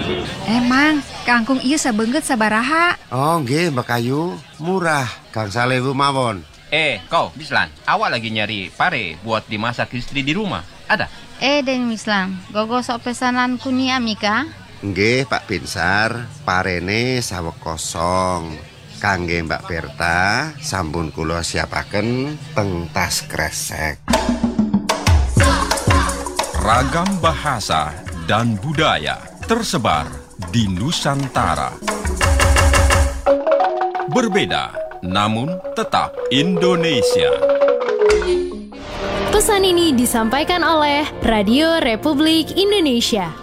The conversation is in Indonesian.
Emang, kangkung ieu sabeungeut sabaraha? Oh nggih Mbak Ayu, murah. Kang Salewu mawon. Kau, Bislan, awak lagi nyari pare buat dimasak istri di rumah. Ada? Den Mislam, gogo sok pesanan kuni Amika? Nggih Pak Binsar, parene saweg kosong. Kangge Mbak Berta, sampun kula siapaken teng tas kresek. Ragam bahasa dan budaya tersebar di Nusantara. Berbeda, namun tetap Indonesia. Pesan ini disampaikan oleh Radio Republik Indonesia.